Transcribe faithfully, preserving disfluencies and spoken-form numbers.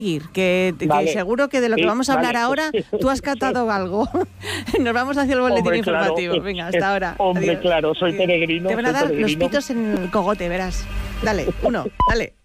Que, que vale. seguro que de lo que sí, vamos a hablar vale. ahora tú has catado algo. Nos vamos hacia el boletín hombre, informativo. claro, Venga, hasta es, ahora. Hombre, Adiós. claro, soy Adiós. peregrino. Te van a soy dar peregrino. los pitos en el cogote, verás. Dale, uno, dale.